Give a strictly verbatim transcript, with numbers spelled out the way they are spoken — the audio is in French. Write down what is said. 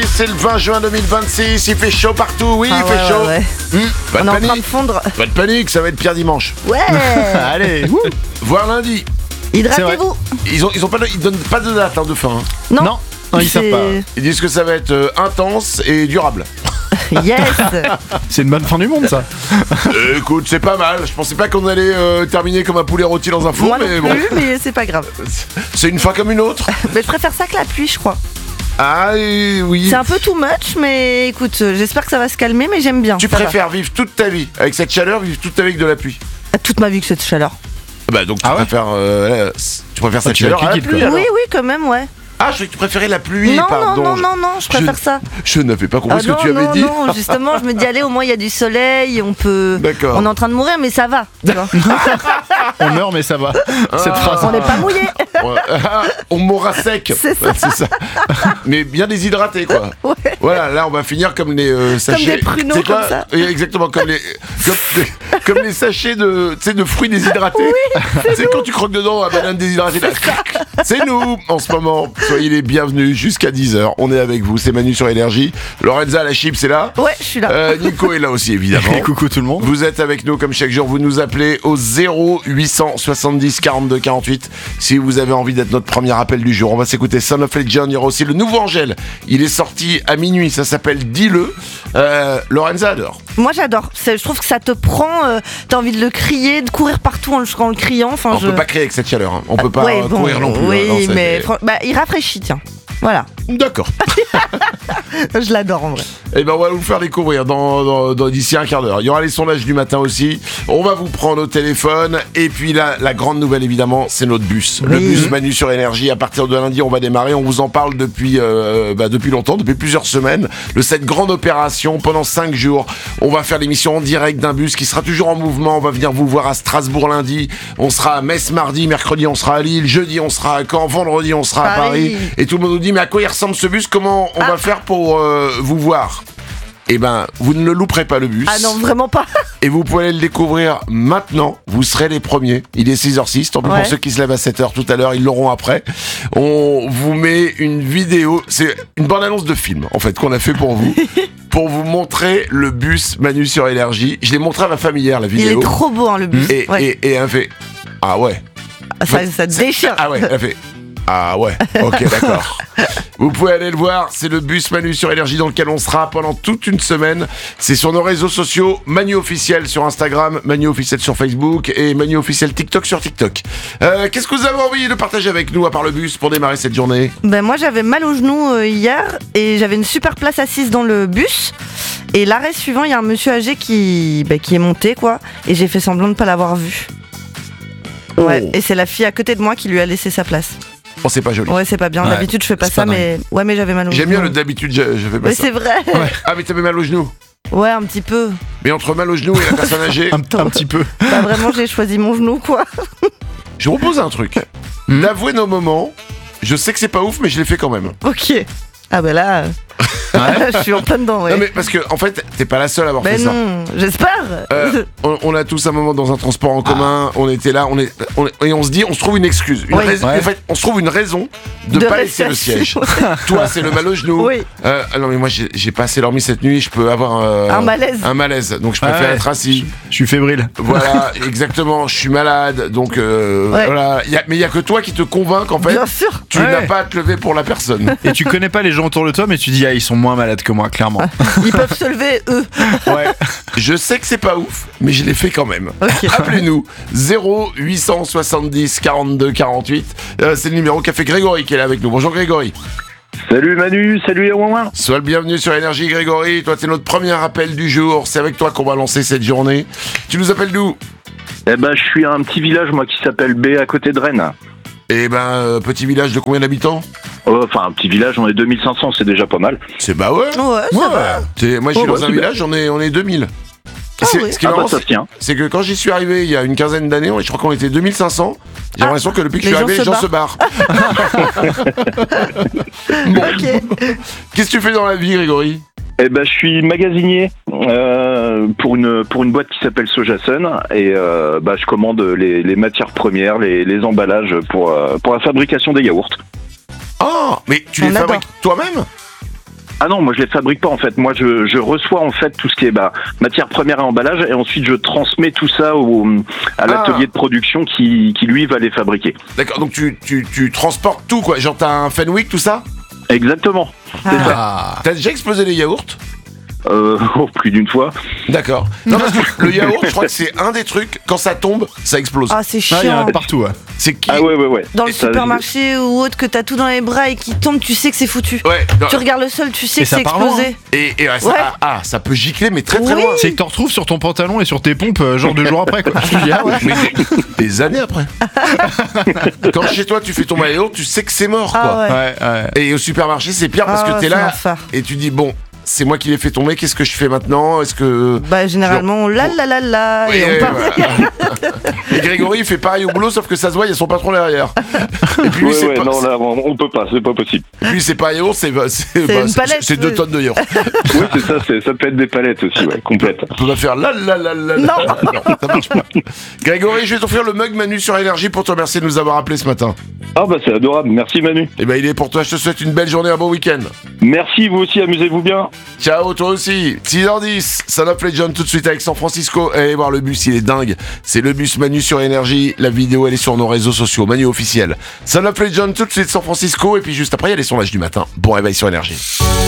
c'est le vingt juin deux mille vingt-six, il fait chaud partout, oui, ah il ouais, fait chaud. Ouais, ouais. Mmh, pas On de est en panique. train de fondre. Pas de panique, ça va être pire dimanche. Ouais. Allez, wouh. Voire lundi. Hydratez-vous. Ils ont, ils ont pas, de- ils donnent pas de date hein, de fin. Hein. Non, Non, non, ils savent c'est- pas. Ils disent que ça va être euh, intense et durable. Yes. C'est une bonne fin du monde, ça. Euh, écoute, c'est pas mal. Je pensais pas qu'on allait euh, terminer comme un poulet rôti dans un four, Moi non mais bon, plus, mais c'est pas grave. c'est une fin comme une autre. Mais je préfère ça que la pluie, je crois. Ah euh, oui. C'est un peu too much, mais écoute, euh, j'espère que ça va se calmer, mais j'aime bien. Tu ça va. préfères vivre toute ta vie avec cette chaleur, vivre toute ta vie avec de la pluie. Toute ma vie que cette chaleur. Bah donc tu Ah ouais préfères, euh, la- tu préfères cette tu vas chaleur à la kick it, pluie quoi. alors. Oui, oui, quand même, ouais. Ah, je croyais que tu préférais la pluie, non, pardon. non, non, non, non, je préfère ça. Je n'avais pas compris Ah ce non, que tu avais non, dit. non, justement, je me dis, allez, au moins il y a du soleil, on peut. D'accord. On est en train de mourir, mais ça va. tu vois. On meurt, mais ça va. Cette Ah. phrase. On n'est pas mouillé. Ouais. Ah, on mourra sec. C'est ça. Ouais, c'est ça. Mais bien déshydraté, quoi. Ouais. Voilà, là on va finir comme les euh, sachets. des pruneaux C'est quoi comme ça. Oui, exactement, comme les, comme, les- comme les sachets de, tu sais, de fruits déshydratés. Oui, c'est quand tu croques dedans la banane déshydratée. Là. C'est nous en ce moment. Soyez les bienvenus jusqu'à dix heures. On est avec vous, c'est Manu sur Énergie. Lorenza, la chip, c'est là. Ouais, je suis là. Euh, Nico est là aussi, évidemment. Et coucou tout le monde. Vous êtes avec nous comme chaque jour, vous nous appelez au zéro huit cent soixante-dix quarante-deux quarante-huit si vous avez envie d'être notre premier appel du jour. On va s'écouter Son of Legend, il y aura aussi le nouveau Angèle. Il est sorti à minuit, ça s'appelle Dis-le. Euh, Lorenza adore. Moi j'adore. C'est- Je trouve que ça te prend. euh, T'as envie de le crier, de courir partout en le, en le criant. Enfin, On je... peut pas crier avec cette chaleur, hein. On peut pas Ouais, euh, bon, courir non plus. Oui, hein. Non, c'est- mais fran- bah, il rafraîchit, tiens. Voilà. D'accord. Je l'adore en vrai. Eh ben on va vous le faire découvrir dans, dans- dans- d'ici un quart d'heure. Il y aura les sondages du matin aussi. On va vous prendre au téléphone. Et puis là, la grande nouvelle évidemment, c'est notre bus. Le Oui. bus Manu sur Énergie. À partir de lundi, on va démarrer. On vous en parle depuis, euh, bah, depuis longtemps, depuis plusieurs semaines. De cette grande opération pendant cinq jours. On va faire l'émission en direct d'un bus qui sera toujours en mouvement. On va venir vous voir à Strasbourg lundi. On sera à Metz mardi. Mercredi, on sera à Lille. Jeudi, on sera à Caen. Vendredi, on sera à Paris. Paris. Et tout le monde nous dit, mais à quoi il ressemble ce bus? Comment on Ah. va faire pour euh, vous voir? Eh ben, vous ne le louperez pas le bus. Ah non, vraiment pas. Et vous pouvez aller le découvrir maintenant. Vous serez les premiers. Il est six heures six. Tant pis Ouais. pour ceux qui se lèvent à sept heures tout à l'heure. Ils l'auront après. On vous met une vidéo. C'est une bande-annonce de film, en fait, qu'on a fait pour vous. Pour vous montrer le bus Manu sur Énergie. Je l'ai montré à ma famille hier, la Il vidéo. est trop beau, hein, le bus. Et, Ouais. et, et elle fait, ah ouais. ça, ça te déchire. Ah ouais, elle fait. Ah ouais, ok, d'accord. Vous pouvez aller le voir, c'est le bus Manu sur Énergie dans lequel on sera pendant toute une semaine. C'est sur nos réseaux sociaux, Manu officiel sur Instagram, Manu officiel sur Facebook et Manu officiel TikTok sur TikTok. Euh, qu'est-ce que vous avez envie de partager avec nous à part le bus pour démarrer cette journée? Ben moi j'avais mal au genou euh, hier et j'avais une super place assise dans le bus. Et l'arrêt suivant, il y a un monsieur âgé qui, ben, qui est monté quoi. Et j'ai fait semblant de pas l'avoir vu. Ouais. Oh. Et c'est la fille à côté de moi qui lui a laissé sa place. Oh, c'est pas joli. Ouais, c'est pas bien. Ouais, D'habitude je fais pas c'est ça, pas mais ouais, mais j'avais mal au genou. J'aime bien le d'habitude, je, je fais pas Mais ça. c'est vrai. Ah, mais t'avais mal au genou. Ouais, un petit peu. Mais entre mal au genou et la personne âgée, Un, un petit peu. Bah vraiment, j'ai choisi mon genou quoi. je vous propose un truc. Hmm. D'avouer nos moments. Je sais que c'est pas ouf, mais je l'ai fait quand même. Ok. Ah bah là, Ouais. je suis en plein dedans. Ouais. Non, mais parce que, en fait, t'es pas la seule à avoir Ben fait ça. non, j'espère. Euh, on, on a tous un moment dans un transport en commun, on était là, on est, on est- et on se dit, on se trouve une excuse. Une Oui. raison- Ouais. En fait, on se trouve une raison de, De pas rester laisser le assis. siège. Toi, c'est le mal au genou. Oui. Euh, ah non, mais moi, j'ai j'ai pas assez dormi cette nuit, je peux avoir euh, Un malaise. Un malaise, donc je préfère Ouais. être assis. Je suis fébrile. Voilà, exactement. Je suis malade, donc euh, Ouais. voilà. Y a- mais il y a que toi qui te convainc qu'en fait, Bien sûr. tu Ouais. n'as pas à te lever pour la personne. Et tu connais pas les gens autour de toi, mais tu dis, ah, ils sont moins malades que moi, clairement. Ils peuvent se lever eux. Ouais. Je sais que c'est pas ouf, mais je l'ai fait quand même. Ok. Appelez-nous zéro huit cent soixante-dix quarante-deux quarante-huit. Euh, c'est le numéro qu'a fait Grégory qui est là avec nous. Bonjour Grégory. Salut Manu, salut les ouin. Sois le bienvenu sur Énergie Grégory. Toi, c'est notre premier appel du jour. C'est avec toi qu'on va lancer cette journée. Tu nous appelles d'où? Eh ben, je suis à un petit village, moi, qui s'appelle B, à côté de Rennes. Eh ben, euh, petit village de combien d'habitants? Oh, Enfin, un petit village, on est deux mille cinq cents, c'est déjà pas mal. C'est bah ouais. Ouais, ça va. C'est- Moi, je suis Oh, dans bah, un super. village, on est, on est deux mille. Ah C'est- oui. Ce qui est Ah bah, marrant, ça c'est- se tient. c'est que quand j'y suis arrivé il y a une quinzaine d'années, on- je crois qu'on était deux mille cinq cents. J'ai Ah, l'impression que depuis que je les suis gens arrivé, les se gens se barrent. Ok. Qu'est-ce que tu fais dans la vie, Grégory? Eh ben, je suis magasinier euh, pour une pour une boîte qui s'appelle Sojasun et euh, bah, je commande les, les matières premières, les, les emballages pour euh, pour la fabrication des yaourts. Oh, mais tu On les adore. fabriques toi-même? Ah non, moi je les fabrique pas en fait. Moi je, je reçois en fait tout ce qui est bah, matière première et emballage et ensuite je transmets tout ça au, à l'atelier Ah. de production qui, qui lui va les fabriquer. D'accord, donc tu, tu, tu transportes tout quoi, genre t'as un Fenwick, tout ça? Exactement. C'est ça. Ah. T'as déjà explosé les yaourts? Euh, oh, plus d'une fois. D'accord. Non parce que le yaourt, je crois que c'est un des trucs, quand ça tombe, ça explose. Ah, c'est Ah, il y en chiant. a partout, ouais. C'est qui? Ah ouais ouais ouais. Dans le Et ça, supermarché ou autre, que t'as tout dans les bras et qui tombe, tu sais que c'est foutu. Ouais, non, Tu regardes le sol, tu sais Et que ça c'est part loin, explosé. et, et ouais, ça, Ouais. ah, ah, ça peut gicler, mais très très Oui. loin. C'est que t'en retrouves sur ton pantalon et sur tes pompes, euh, genre deux jours après, quoi. Je dis, ah ouais. Mais des, des années après. Quand chez toi tu fais ton yaourt, tu sais que c'est mort quoi. Ah ouais. Ouais, ouais. Et au supermarché c'est pire parce Ah que ouais, t'es c'est là l'enfer. et tu dis bon, c'est moi qui l'ai fait tomber, qu'est-ce que je fais maintenant? Est-ce que... Bah, généralement, la la la la, Oui, et on oui, part. voilà. Et Grégory il fait pareil au boulot sauf que ça se voit, il y a son patron derrière. Et puis lui Ouais, c'est ouais, pas, non là on, on peut pas, c'est pas possible. lui, c'est pas un yaourt, c'est c'est- une bah, c'est- palette, c'est deux oui. tonnes de yaourt. Oui c'est ça, c'est, ça peut être des palettes aussi, ouais, complètes. On peut pas faire la la la la la. Non. Ça marche pas. Grégory, je vais t'offrir le mug Manu sur Énergie pour te remercier de nous avoir appelé ce matin. Ah bah c'est adorable, merci Manu. Et ben il est pour toi, je te souhaite une belle journée, un bon week-end. Merci vous aussi, amusez-vous bien. Ciao, toi aussi. six heures dix, Son of Legend tout de suite avec San Francisco. Allez voir le bus, il est dingue. C'est le bus Manu sur Énergie. La vidéo, elle est sur nos réseaux sociaux. Manu officiel. Son of Legend tout de suite San Francisco. Et puis juste après, il y a les sondages du matin. Bon réveil sur Énergie.